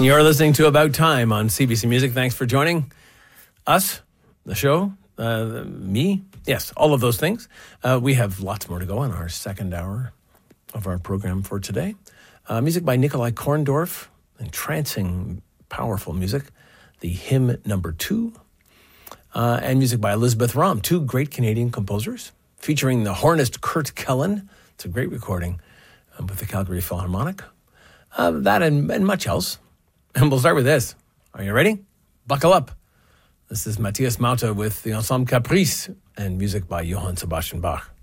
You're listening to About Time on CBC Music. Thanks for joining us, the show, me. Yes, all of those things. We have lots more to go in our second hour of our program for today. Music by Nikolai Korndorf, entrancing, powerful music. The Hymn Number 2. And music by Elizabeth Rahm, two great Canadian composers, featuring the hornist Kurt Kellen. It's a great recording with the Calgary Philharmonic. That and much else. And we'll start with this. Are you ready? Buckle up. This is Matthias Mauter with the Ensemble Caprice and music by Johann Sebastian Bach.